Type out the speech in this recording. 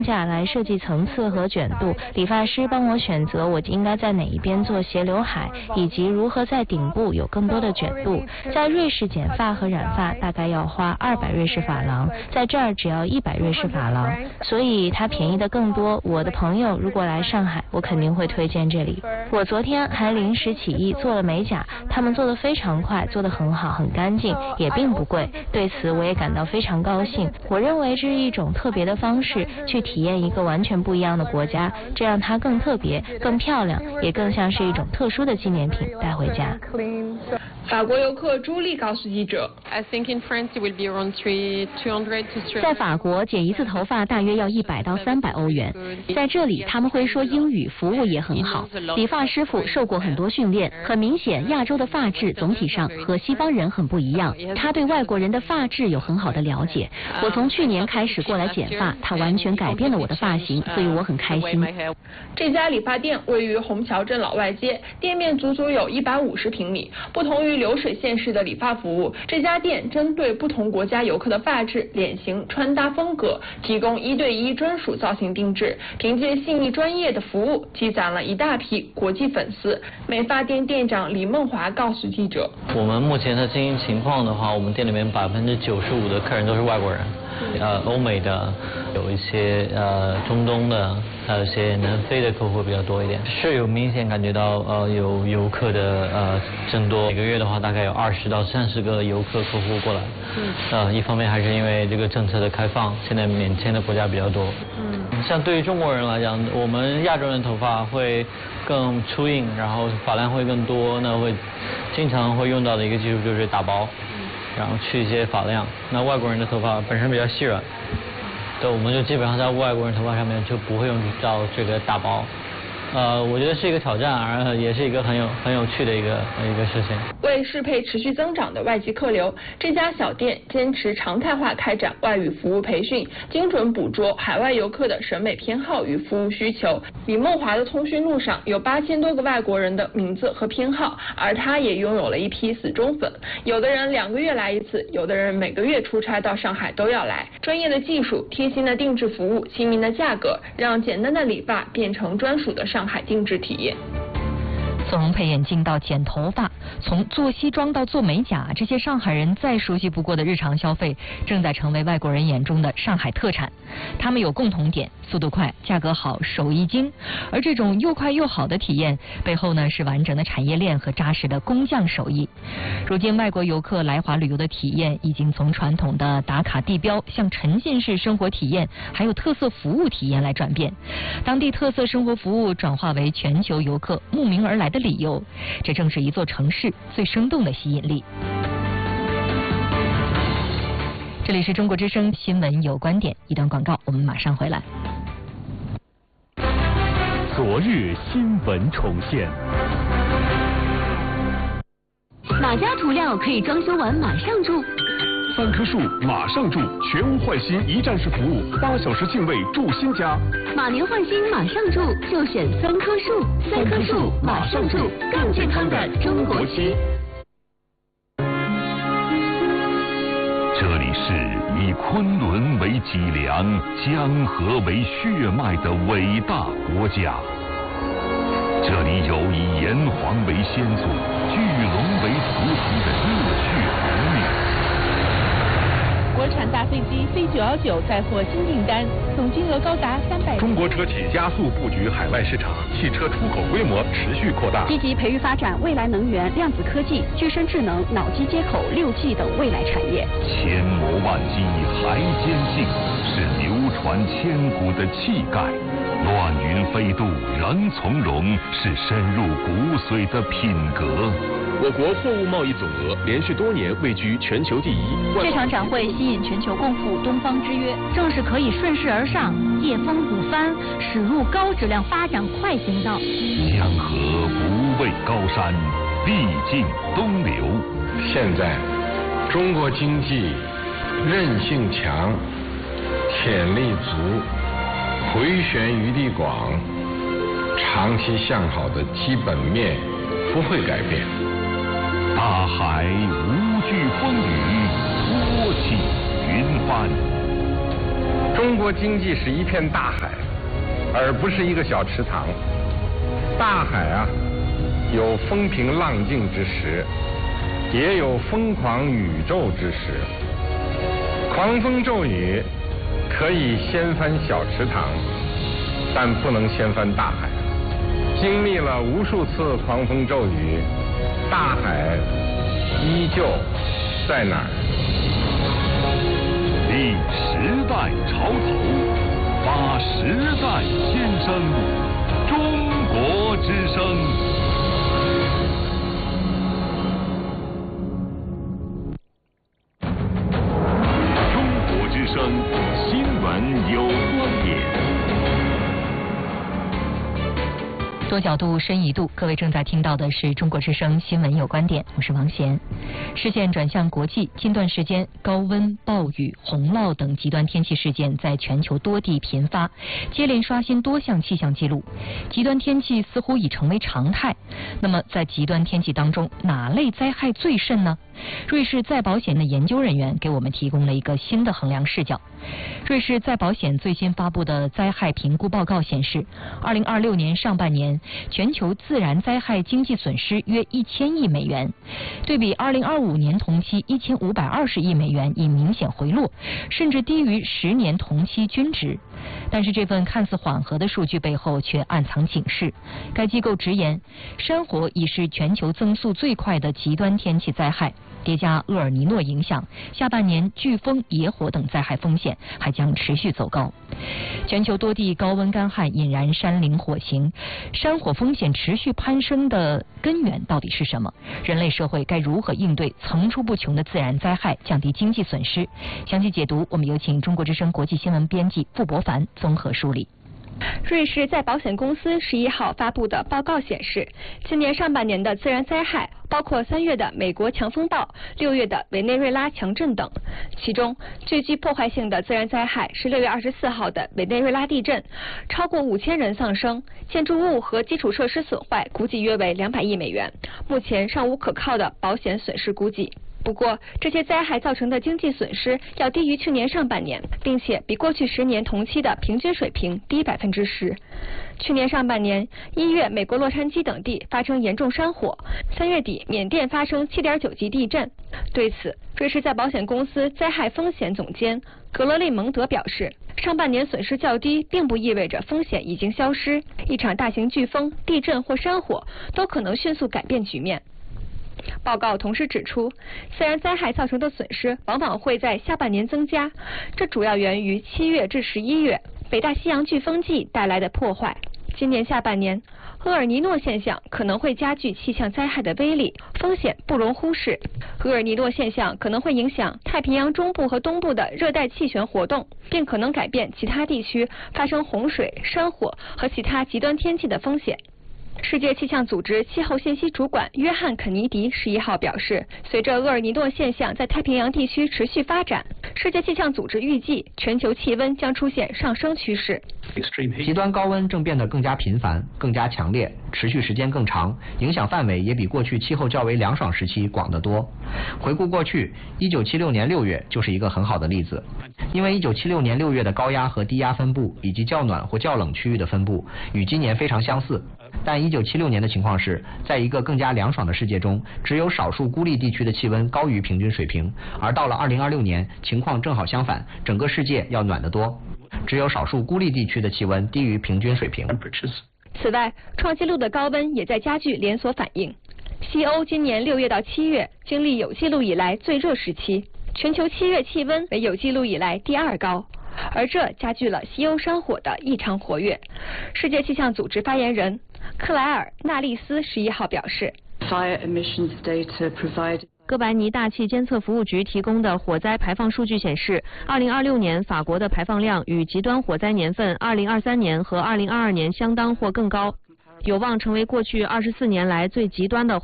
架来设计层次和卷度，理发师帮我选择我应该在哪一边做斜刘海，以及如何在顶部有更多的卷度。在瑞士剪发和染发大概要花200瑞士法郎，在这儿只要100瑞士法郎，所以它便宜的更多。我的朋友如果来上海，我肯定会推荐这里。我昨天还临时起意做了美甲，他们做得非常快，做得很好，很干净，也并不贵。对此我也感到非常高兴。我认为这是一种特别的方式去体验一个完全不一样的国家，这让它更特别、更漂亮，也更像是一种特殊的纪念品带回家。 法国游客朱莉告诉记者 I think in France it will be around 200 to 300. 在法国剪一次头发大约要100到300欧元，在这里他们会说英语，服务也很好，理发师傅受过很多训练。很明显，亚洲的发质总体上和西方人很不一样，他对外国人的发质有很好的了解。我从去年开始过来剪发，他完全改变了我的发型，所以我很开心。 这家理发店位于虹桥镇老外街，店面足足有150平米。不同于流水线式的理发服务，这家店针对不同国家游客的发质、脸型、穿搭风格，提供1对1专属造型定制。凭借细腻专业的服务，积攒了一大批国际粉丝。美发店店长李梦华告诉记者：“ 我们目前的经营情况的话，我们店里面95%的客人都是外国人。”欧美的，有一些中东的，还有一些南非的客户比较多一点，是有明显感觉到有游客的增多，每个月的话大概有20到30个游客客户过来。一方面还是因为这个政策的开放，现在免签的国家比较多。像对于中国人来讲，我们亚洲人头发会更粗硬，然后发量会更多，那会经常会用到的一个技术就是打薄。然后去一些发量，那外国人的头发本身比较细软，对，我们就基本上在外国人头发上面就不会用到这个打薄。我觉得是一个挑战，而也是一个很有趣的一个事情。 为适配持续增长的外籍客流，这家小店坚持常态化开展外语服务培训，精准捕捉海外游客的审美偏好与服务需求。李梦华的通讯录上有8000多个外国人的名字和偏好，而他也拥有了一批死忠粉。有的人2个月来一次，有的人每个月出差到上海都要来。专业的技术、贴心的定制服务、亲民的价格，让简单的理发变成专属的上海定制体验。 从配眼镜到剪头发，从做西装到做美甲，这些上海人再熟悉不过的日常消费，正在成为外国人眼中的上海特产。他们有共同点：速度快、价格好、手艺精。而这种又快又好的体验背后呢，是完整的产业链和扎实的工匠手艺。如今，外国游客来华旅游的体验已经从传统的打卡地标向沉浸式生活体验，还有特色服务体验来转变。当地特色生活服务转化为全球游客慕名而来的理由，这正是一座城市最生动的吸引力。这里是中国之声新闻有观点，一段广告，我们马上回来。 昨日新闻重现。 哪家涂料可以装修完马上住 ？3棵树马上住，全屋换新一站式服务，8小时净位住新家。 马年换新马上住，就选3棵树，3棵树马上住，更健康的中国区。 这里是以昆仑为脊梁、江河为血脉的伟大国家。这里有以炎黄为先祖、巨龙为图腾的热血儿女。 国产大飞机飞919载获新订单，总金额高达300。 中国车企加速布局海外市场，汽车出口规模持续扩大。 积极培育发展未来能源、量子科技、具身智能、脑机接口、6G 等未来产业。 千磨万击还坚信，是流传千古的气概。乱云飞渡人从容，是深入骨髓的品格。 我国货物贸易总额连续多年位居全球第1。 这场展会吸引全球共赴东方之约，正是可以顺势而上、借风鼓帆，驶入高质量发展快行道。 江河不畏高山，必尽东流。 现在，中国经济韧性强，潜力足，回旋余地广，长期向好的基本面不会改变。 大海无惧风雨，托起云帆。 中国经济是一片大海，而不是一个小池塘。大海啊，有风平浪静之时，也有疯狂宇宙之时。狂风骤雨可以掀翻小池塘，但不能掀翻大海。经历了无数次狂风骤雨，大海依旧在哪儿？ 立时代潮头，发时代先声，中国之声。中国之声，新闻有观点。 多角度深一度，各位正在听到的是中国之声新闻有观点，我是王贤。视线转向国际，近段时间高温、暴雨、洪涝等极端天气事件在全球多地频发，接连刷新多项气象记录。极端天气似乎已成为常态。那么在极端天气当中，哪类灾害最甚呢？瑞士再保险的研究人员给我们提供了一个新的衡量视角。瑞士再保险最新发布的灾害评估报告显示，2026年上半年全球自然灾害经济损失约1000亿美元，对比2025年同期1520亿美元已明显回落，甚至低于10年同期均值。但是这份看似缓和的数据背后却暗藏警示。该机构直言，山火已是全球增速最快的极端天气灾害，叠加厄尔尼诺影响，下半年飓风、野火等灾害风险还将持续走高。全球多地高温干旱引燃山林火刑，山火风险持续攀升的根源到底是什么？人类社会该如何应对层出不穷的自然灾害，降低经济损失？详细解读，我们有请中国之声国际新闻编辑傅博凡综合梳理。 瑞士再保险公司11号发布的报告显示，今年上半年的自然灾害包括3月的美国强风暴、6月的委内瑞拉强震等。其中最具破坏性的自然灾害是6月24号的委内瑞拉地震，超过5000人丧生，建筑物和基础设施损坏估计约为200亿美元，目前尚无可靠的保险损失估计。不过，这些灾害造成的经济损失要低于去年上半年，并且比过去10年同期的平均水平低10%。去年上半年，1月美国洛杉矶等地发生严重山火，3月底缅甸发生7.9级地震。对此，瑞士再保险公司灾害风险总监格勒利蒙德表示，上半年损失较低，并不意味着风险已经消失。一场大型飓风、地震或山火都可能迅速改变局面。报告同时指出，自然灾害造成的损失往往会在下半年增加，这主要源于7月至11月北大西洋飓风季带来的破坏。今年下半年，厄尔尼诺现象可能会加剧气象灾害的威力，风险不容忽视。厄尔尼诺现象可能会影响太平洋中部和东部的热带气旋活动，并可能改变其他地区发生洪水、山火和其他极端天气的风险。世界气象组织气候信息主管约翰肯尼迪11号表示，随着厄尔尼诺现象在太平洋地区持续发展，世界气象组织预计全球气温将出现上升趋势。 极端高温正变得更加频繁、更加强烈，持续时间更长，影响范围也比过去气候较为凉爽时期广得多。回顾过去，1976年6月就是一个很好的例子，因为1976年6月的高压和低压分布以及较暖或较冷区域的分布与今年非常相似。但1976年的情况是，在一个更加凉爽的世界中，只有少数孤立地区的气温高于平均水平，而到了2026年，情况正好相反，整个世界要暖得多，只有少数孤立地区的气温低于平均水平。 此外，创纪录的高温也在加剧连锁反应。西欧今年6月到7月经历有记录以来最热时期，全球7月气温为有记录以来第2高。而这加剧了西欧山火的异常活跃。世界气象组织发言人克莱尔·纳利斯11号表示， 哥白尼大气监测服务局提供的火灾排放数据显示，2026年法国的排放量与极端火灾年份2023年和2022年相当或更高，有望成为过去24年来最极端的